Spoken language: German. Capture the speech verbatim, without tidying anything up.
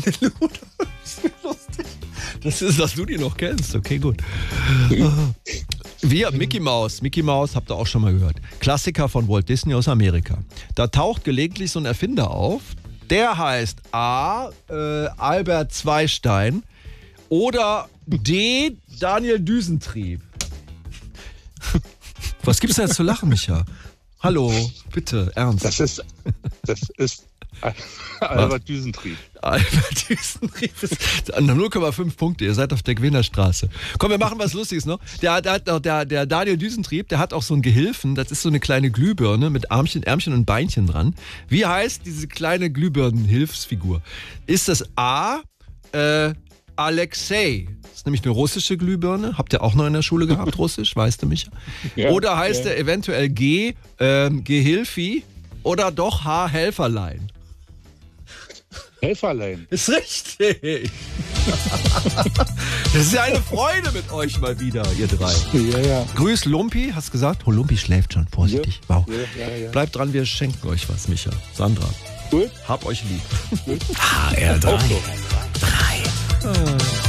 Lustig. Das ist, dass du die noch kennst. Okay, gut. Wir, Mickey Mouse. Mickey Mouse habt ihr auch schon mal gehört. Klassiker von Walt Disney aus Amerika. Da taucht gelegentlich so ein Erfinder auf. Der heißt A. Äh, Albert Zweistein oder D. Daniel Düsentrieb. Was gibt's denn jetzt zu lachen, Micha? Hallo, bitte, ernst. Das ist, das ist Albert Düsentrieb. Albert Düsentrieb ist null Komma fünf Punkte, ihr seid auf der Gewinnerstraße. Komm, wir machen was Lustiges noch. Der, der, der, der Daniel Düsentrieb, der hat auch so einen Gehilfen, das ist so eine kleine Glühbirne mit Armchen, Ärmchen und Beinchen dran. Wie heißt diese kleine Glühbirnen-Hilfsfigur? Ist das A, äh, Alexei? Das ist nämlich eine russische Glühbirne. Habt ihr auch noch in der Schule gehabt, Russisch? Weißt du, Micha? Ja, oder heißt ja. er eventuell G, ähm, Gehilfi oder doch H, Helferlein? Helferlein. Ist richtig. Das ist ja eine Freude mit euch mal wieder, ihr drei. Ja, ja. Grüß Lumpi, hast gesagt? Oh, Lumpi schläft schon, vorsichtig. Ja, wow. Ja, ja, ja. Bleibt dran, wir schenken euch was, Micha. Sandra. Gut. Hab euch lieb. H R drei. drei. Ah.